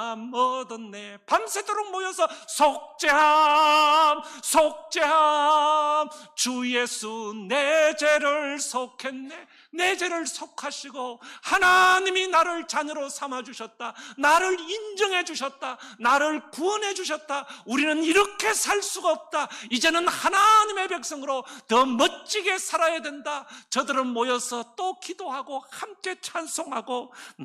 참 얻었네. 밤새도록 모여서 속죄함 속죄함, 주 예수 내 죄를 속했네. 내 죄를 속하시고 하나님이 나를 자녀로 삼아주셨다, 나를 인정해 주셨다, 나를 구원해 주셨다. 우리는 이렇게 살 수가 없다. 이제는 하나님의 백성으로 더 멋지게 살아야 된다. 저들은 모여서 또 기도하고 함께 찬송하고